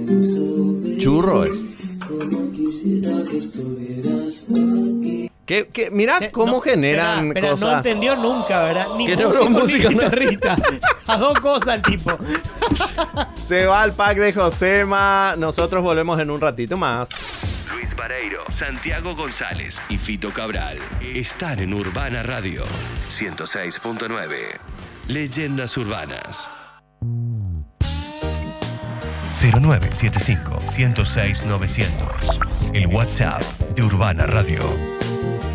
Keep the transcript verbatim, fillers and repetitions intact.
Churro es. Que, que, mirá Eh, cómo no, generan espera, espera, cosas. no entendió nunca, ¿verdad? Ni Que no, músico, no, ni músico, no. guitarrista. A dos cosas el tipo. Se va al pack de Josema. Nosotros volvemos en un ratito más. Luis Vareiro, Santiago González y Fito Cabral están en Urbana Radio ciento seis punto nueve. Leyendas urbanas. cero nueve siete cinco, uno cero seis, novecientos. El WhatsApp de Urbana Radio.